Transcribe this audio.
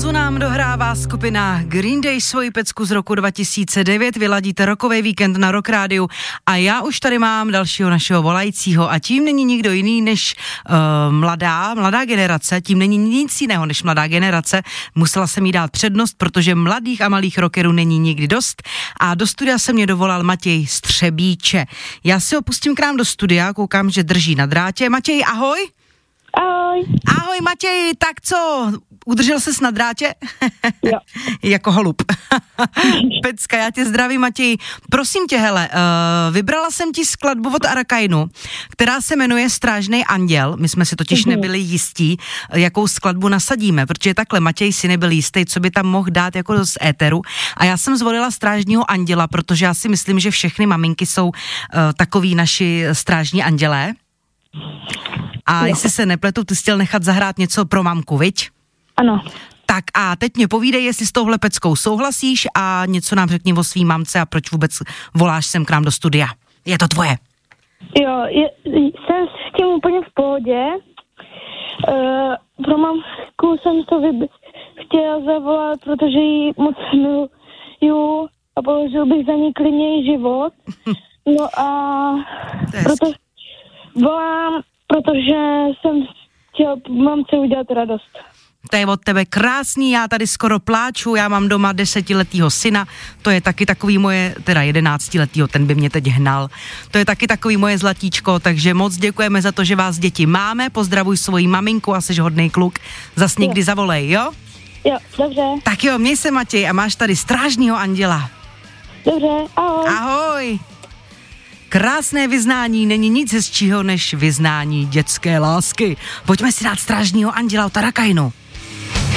Pauzu nám dohrává skupina Green Day svoji pecku z roku 2009. Vyladíte rokový víkend na Rock Rádiu a já už tady mám dalšího našeho volajícího a tím není nikdo jiný než mladá generace, tím není nic jiného než mladá generace. Musela jsem jí dát přednost, protože mladých a malých rockerů není nikdy dost a do studia se mě dovolal Matěj Střebíče. Já si ho pustím k nám do studia, koukám, že drží na drátě. Matěj, ahoj! Ahoj. Ahoj Matěj, tak co, udržel ses na drátě? Jo. Jako holub. Pecka, já tě zdravím Matěj. Prosím tě, hele, vybrala jsem ti skladbu od Arakainu, která se jmenuje Strážnej anděl. My jsme si totiž nebyli jistí, jakou skladbu nasadíme, protože takhle Matěj si nebyl jistý, co by tam mohl dát jako z éteru. A já jsem zvolila Strážního anděla, protože já si myslím, že všechny maminky jsou takový naši strážní andělé. A jestli se nepletu, ty jsi chtěl nechat zahrát něco pro mamku, viď? Ano. Tak a teď mě povídej, jestli s touhle peckou souhlasíš a něco nám řekni o svý mamce a proč vůbec voláš sem k nám do studia. Je to tvoje. Jo, jsem s tím úplně v pohodě. Pro mamku jsem to chtěla zavolat, protože ji moc miluju a položil bych za ní klidně i život. No a proto volám, protože jsem chtěl mamce udělat radost. To je od tebe krásný, já tady skoro pláču, já mám doma 10letýho syna, to je taky takový moje, teda 11letýho, ten by mě teď hnal, to je taky takový moje zlatíčko, takže moc děkujeme za to, že vás děti máme, pozdravuj svoji maminku a jsi hodnej kluk, zas někdy zavolej, jo? Jo, dobře. Tak jo, měj se Matěj a máš tady Strážního anděla. Dobře, ahoj. Ahoj. Krásné vyznání, není nic hezčího než vyznání dětské lásky. Pojďme si dát Strážního anděla od Arakainu.